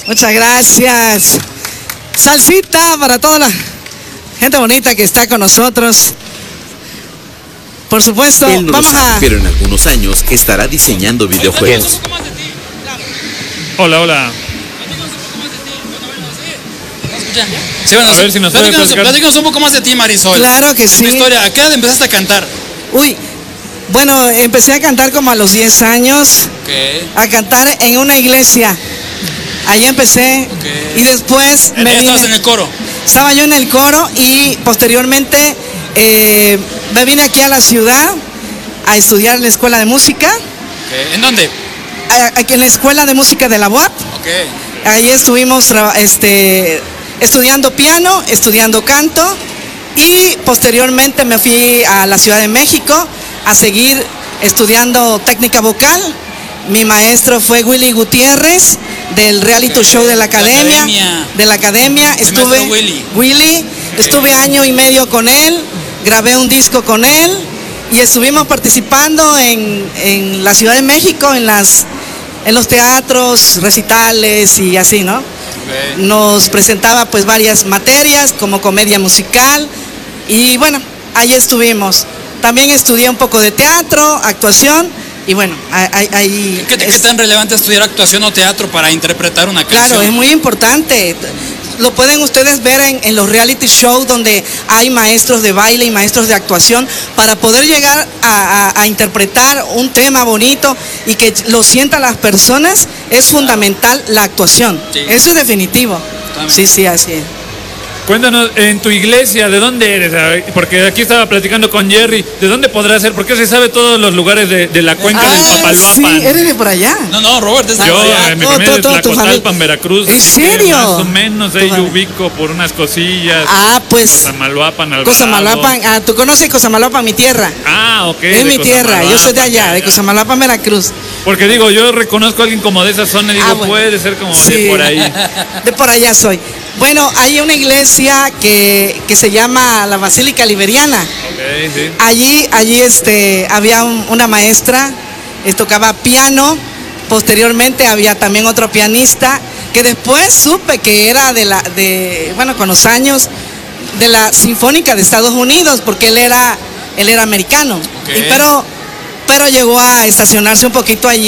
Muchas gracias. Salsita para toda la gente bonita que está con nosotros. Por supuesto, Él no vamos lo sabe, a... pero en algunos años estará diseñando videojuegos. Hola. Sí, bueno, A ver si nos puede platicar. platícanos un poco más de ti, Marisol. Claro que sí. Tu historia, ¿a qué edad empezaste a cantar? Uy, bueno, empecé a cantar como a los 10 años, a cantar en una iglesia. Allá empecé y después me ¿Estabas vine, en el coro? estaba yo en el coro y posteriormente me vine aquí a la ciudad a estudiar en la escuela de música. ¿En dónde? Aquí en la escuela de música de la UAP. Ahí estuvimos estudiando piano, estudiando canto y posteriormente me fui a la Ciudad de México a seguir estudiando técnica vocal. Mi maestro fue Willy Gutiérrez del reality show de la academia. Estuve Willy, estuve año y medio con él, grabé un disco con él y estuvimos participando en la Ciudad de México en los teatros, recitales y así, ¿no? Nos presentaba pues varias materias como comedia musical y bueno, ahí estuvimos. También estudié un poco de teatro, actuación y bueno, ahí... ¿Qué tan relevante es estudiar actuación o teatro para interpretar una canción? Claro, es muy importante. Lo pueden ustedes ver en los reality shows donde hay maestros de baile y maestros de actuación para poder llegar a interpretar un tema bonito y que lo sientan las personas. Es fundamental la actuación. Sí. Eso es definitivo. Totalmente. Sí, así es. Cuéntanos, en tu iglesia, ¿de dónde eres? Porque aquí estaba platicando con Jerry, ¿de dónde podrá ser? Porque se sabe todos los lugares de la cuenca del Papaloapan. Sí, eres de por allá. No, Robert, es de yo, allá. en mi familia es Tlacotalpan, Veracruz. ¿En serio? Más o menos ahí yo ubico por unas cosillas. Pues. Cosamaloapan, Alvarado. Cosamaloapan, tú conoces Cosamaloapan, mi tierra. Ok. Es mi tierra, yo soy de allá, de Cosamaloapan, Veracruz. Porque digo, yo reconozco a alguien como de esa zona y digo, bueno, puede ser como de por ahí. De por allá soy. Bueno, hay una iglesia que se llama la Basílica Liberiana. Sí. Allí había una maestra, tocaba piano. Posteriormente había también otro pianista que después supe que era con los años de la Sinfónica de Estados Unidos, porque él era americano. Pero llegó a estacionarse un poquito allí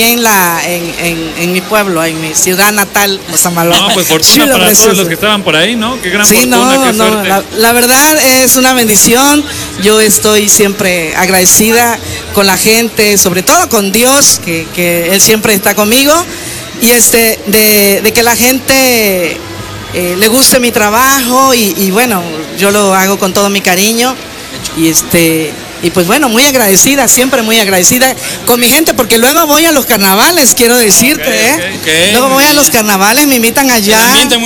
en mi pueblo, en mi ciudad natal, Cosamaloapan. No, pues fortuna para todos los que estaban por ahí, ¿no? Qué gran fortuna, qué suerte. La verdad es una bendición. Yo estoy siempre agradecida con la gente, sobre todo con Dios, que Él siempre está conmigo. Y de que la gente le guste mi trabajo y bueno, yo lo hago con todo mi cariño. Y pues bueno, muy agradecida, siempre muy agradecida con mi gente, porque luego voy a los carnavales, quiero decirte, Luego voy a los carnavales, me invitan allá.